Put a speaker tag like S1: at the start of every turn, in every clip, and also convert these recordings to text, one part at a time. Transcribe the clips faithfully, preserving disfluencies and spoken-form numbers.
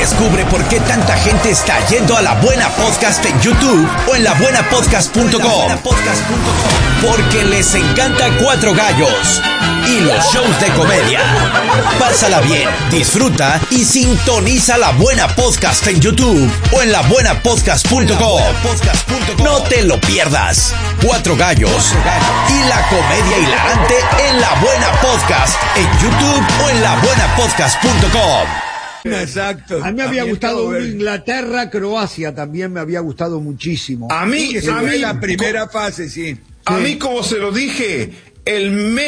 S1: Descubre por qué tanta gente está yendo a La Buena Podcast en YouTube o en la buena podcast punto com. Porque les encanta Cuatro Gallos y los shows de comedia. Pásala bien, disfruta y sintoniza La Buena Podcast en YouTube o en la buena podcast punto com. No te lo pierdas. Cuatro Gallos y la comedia hilarante en La Buena Podcast en YouTube o en la buena podcast punto com.
S2: Exacto.
S3: A mí me había gustado un Inglaterra-Croacia, también me había gustado muchísimo.
S2: A mí,
S3: Sí,
S2: a mí
S4: la primera fase, sí.
S2: A mí, como se lo dije, el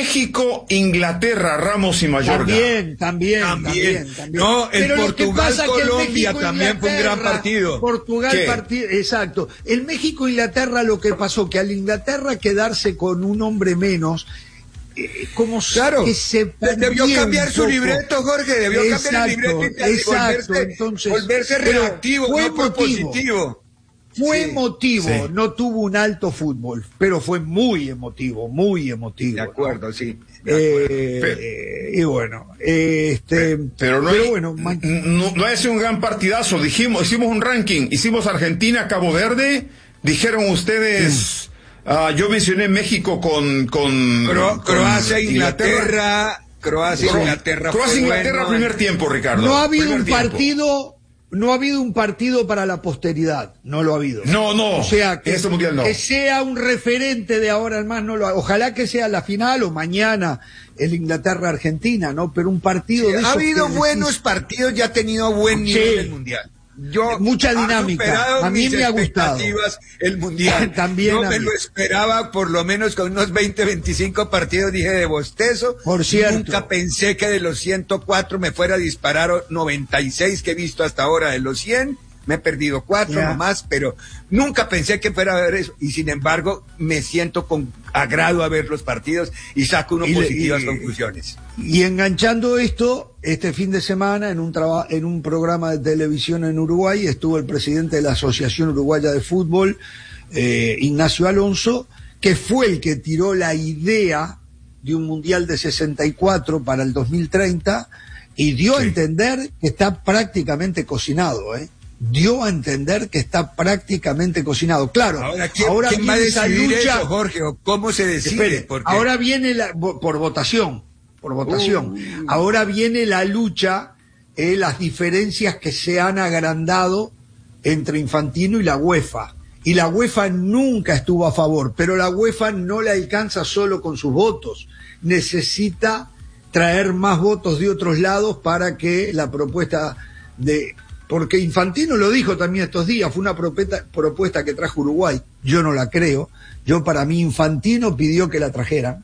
S2: México-Inglaterra, Ramos y Mayorga.
S3: También, también,
S4: También.
S3: también, también.
S4: No, el
S3: Pero lo que pasa es que el
S4: Portugal-Colombia
S3: México-
S4: también fue un gran
S3: Inglaterra,
S4: partido.
S3: Portugal
S2: ¿Qué?
S3: partido, exacto. El México-Inglaterra, lo que pasó, que al Inglaterra quedarse con un hombre menos, eh, como
S4: Claro,
S3: que se
S4: debió
S3: perdió
S4: cambiar
S3: un
S4: su
S3: poco.
S4: libreto, Jorge, debió cambiar el
S3: Exacto,
S4: libreto y
S3: exacto,
S4: volverse,
S3: entonces,
S4: volverse
S3: pero
S4: reactivo,
S3: fue
S4: no fue
S3: emotivo.
S4: positivo.
S3: Fue
S4: Sí,
S3: emotivo,
S2: sí.
S3: no tuvo un alto fútbol, pero fue muy emotivo, muy emotivo.
S4: De acuerdo, sí.
S3: ¿no?
S4: de acuerdo.
S3: Eh,
S2: Pero-
S3: eh, y bueno, eh, este,
S2: Pero no, hay-
S3: bueno, man-
S2: no, no es un gran partidazo. Dijimos, hicimos un ranking, hicimos Argentina, Cabo Verde. Dijeron ustedes, ah, yo mencioné México con, con,
S4: Cro-
S2: con
S4: Croacia, Inglaterra, Croacia,
S2: Cro-
S4: Inglaterra. fue
S2: Croacia, Inglaterra,
S4: bueno.
S2: primer tiempo, Ricardo.
S3: no ha habido
S2: Primer
S3: un
S2: tiempo.
S3: partido, no ha habido un partido para la posteridad, no lo ha habido.
S2: No, no.
S3: O sea, que,
S2: Este mundial no.
S3: que sea un referente de ahora en más, no lo ha- ojalá que sea la final o mañana el Inglaterra-Argentina, ¿no? Pero un partido de
S4: Ha
S3: esos
S4: habido
S3: que
S4: buenos
S3: decís,
S4: partidos y ha tenido buen nivel
S3: Sí.
S4: el mundial. Yo
S3: Mucha
S4: ha
S3: dinámica.
S4: superado
S3: A mí
S4: mis
S3: me ha gustado.
S4: expectativas el mundial.
S3: También
S4: Yo
S3: a
S4: me
S3: mí.
S4: lo esperaba por lo menos con unos veinte, veinticinco partidos, dije de bostezo.
S3: Por cierto.
S4: Nunca pensé que de los ciento cuatro me fuera a disparar noventa y seis que he visto hasta ahora de los cien. Me he perdido cuatro
S3: Ya.
S4: nomás, pero nunca pensé que fuera a ver eso. Y sin embargo, me siento con agrado a ver los partidos y saco unas
S3: Y le-
S4: positivas
S3: y-
S4: conclusiones.
S3: Y enganchando esto, este fin de semana en un traba- en un programa de televisión en Uruguay estuvo el presidente de la Asociación Uruguaya de Fútbol, eh, Ignacio Alonso, que fue el que tiró la idea de un mundial de sesenta y cuatro para el dos mil treinta y dio a
S2: Sí.
S3: entender que está prácticamente cocinado, ¿eh? Dio a entender que está prácticamente cocinado. Claro,
S4: Ahora, ¿quién,
S3: ahora
S4: quién va a
S3: viene esa
S4: decidir
S3: lucha.
S4: eso, Jorge? ¿O cómo se decide?
S3: Espere,
S4: Porque
S3: ahora viene la, vo- por votación, por votación.
S4: Uh.
S3: Ahora viene la lucha, eh, las diferencias que se han agrandado entre Infantino y la UEFA. Y la UEFA nunca estuvo a favor, pero la UEFA no le alcanza solo con sus votos. Necesita traer más votos de otros lados para que la propuesta de... Porque Infantino lo dijo también estos días, fue una propuesta, propuesta que trajo Uruguay, yo no la creo, yo para mí Infantino pidió que la trajeran,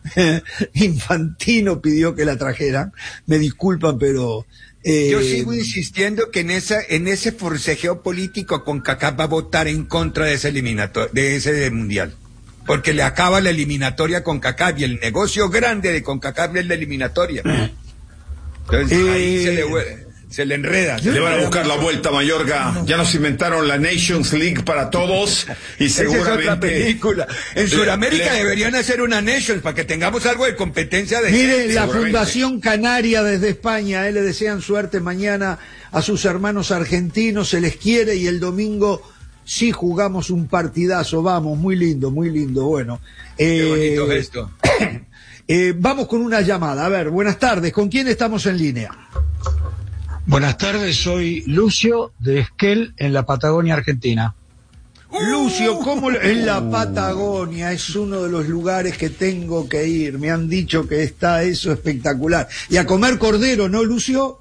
S3: Infantino pidió que la trajeran, me disculpan pero... eh,
S4: yo sigo insistiendo que en esa en ese forcejeo político CONCACAF va a votar en contra de ese eliminator, de ese mundial. Porque le acaba la eliminatoria a CONCACAF y el negocio grande de CONCACAF es la eliminatoria. Entonces
S3: Eh,
S4: ahí se le, se le enreda. se
S2: Le van a
S4: enreda
S2: buscar la
S4: mucho.
S2: vuelta, Mayorga. Ya nos inventaron la Nations League para todos y
S4: Esa es otra
S2: seguramente...
S4: película. En
S2: Le-
S4: Sudamérica
S2: le-
S4: deberían hacer una Nations para que tengamos algo de competencia de
S3: Mire,
S4: gente.
S3: la
S2: seguramente.
S3: Fundación Canaria desde España, eh, le desean suerte mañana a sus hermanos argentinos, se les quiere y el domingo sí jugamos un partidazo, vamos, muy lindo, muy lindo, bueno.
S4: Qué
S3: Eh,
S4: bonito gesto.
S3: eh, vamos con una llamada, a ver, buenas tardes, ¿con quién estamos en línea?
S5: Buenas tardes, soy Lucio de Esquel, en la Patagonia Argentina.
S3: Lucio, ¿cómo lo- en la Patagonia? Es uno de los lugares que tengo que ir, me han dicho que está eso espectacular. Y a comer cordero, ¿no, Lucio?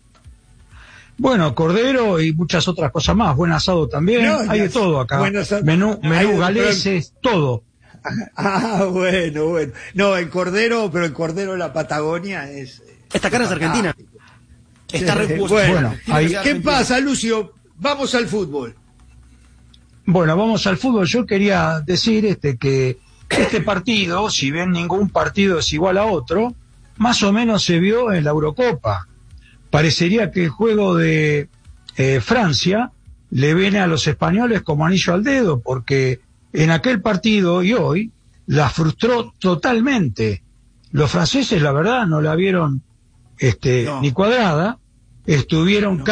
S5: Bueno, cordero y muchas otras cosas más, buen asado también,
S3: No,
S5: hay
S3: ya-
S5: de todo acá.
S3: buen asado.
S5: Menú,
S3: Hay
S5: menú
S3: de-
S5: galeses, todo.
S3: Ah, bueno, bueno. No, el cordero, pero el cordero de la Patagonia es...
S6: Esta cara es argentina. Está
S3: Eh,
S6: repuesta.
S3: bueno,
S5: Bueno, ahí-
S3: ¿qué pasa, Lucio? Vamos al fútbol.
S5: Bueno, vamos al fútbol. Yo quería decir este que este partido, si bien ningún partido es igual a otro, más o menos se vio en la Eurocopa. Parecería que el juego de eh, Francia le viene a los españoles como anillo al dedo, porque en aquel partido y hoy la frustró totalmente. Los franceses, la verdad, no la vieron este,
S3: No.
S5: ni cuadrada, estuvieron